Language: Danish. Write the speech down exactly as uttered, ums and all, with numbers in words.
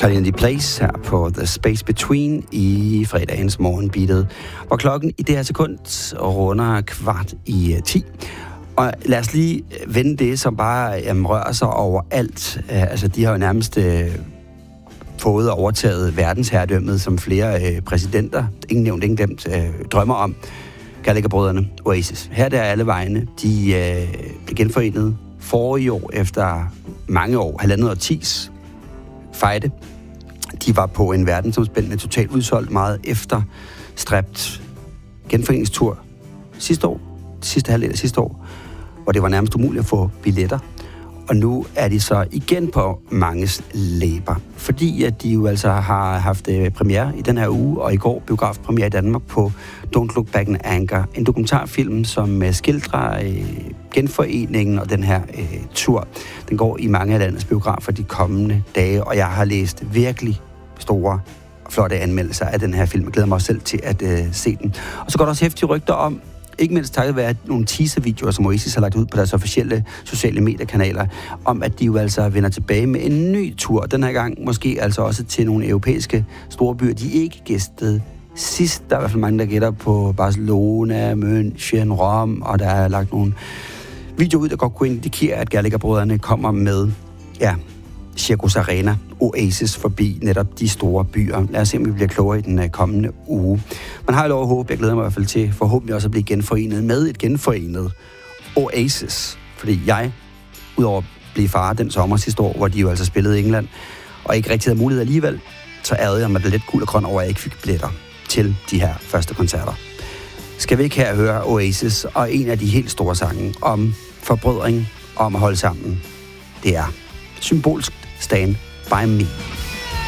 Trinity Place her på The Space Between i fredagens morgenbeatet, hvor klokken i det her sekund runder kvart i uh, ti. Og lad os lige vende det, som bare jamen, rører sig over alt. Uh, altså, de har jo nærmest uh, fået overtaget verdensherredømmet, som flere uh, præsidenter, ingen nævnt, ingen glemt, uh, drømmer om. Gallagher-brødrene, Oasis. Her der er alle vegne. De uh, blev genforenet forrige år efter mange år, halvandet årtis fejde. De var på en verdensomspændende, totalt udsolgt, meget efterstræbt genforeningstur sidste år, sidste halvdel af sidste år, hvor det var nærmest umuligt at få billetter. Og nu er de så igen på manges læber, fordi at de jo altså har haft øh, premiere i den her uge, og i går biografpremiere i Danmark på Don't Look Back in Anger, en dokumentarfilm, som øh, skildrer øh, genforeningen og den her øh, tur. Den går i mange af landets biografer de kommende dage, og jeg har læst virkelig store og flotte anmeldelser af den her film. Jeg glæder mig også selv til at øh, se den. Og så går der også heftige rygter om, ikke mindst takket være nogle teaser-videoer, som Oasis har lagt ud på deres officielle sociale mediekanaler, om at de jo altså vender tilbage med en ny tur. Den her gang måske altså også til nogle europæiske storbyer, de ikke gæstede sidst. Der er i hvert fald mange, der gætter på Barcelona, München, Rom, og der er lagt nogle videoer ud, der godt kunne indikere, at Gallagher-brødrene kommer med, ja, Circus Arena, Oasis forbi netop de store byer. Lad os se, om vi bliver klogere i den kommende uge. Man har jo lov at håbe, jeg glæder mig i hvert fald til forhåbentlig også at blive genforenet med et genforenet Oasis. Fordi jeg, udover at blive far den sommer sidste år, hvor de jo altså spillede i England, og ikke rigtig havde mulighed alligevel, så ærede jeg mig det lidt guld og grøn over, at jeg ikke fik billetter til de her første koncerter. Skal vi ikke her høre Oasis og en af de helt store sange om forbrødring og om at holde sammen? Det er symbolsk Stand By Me.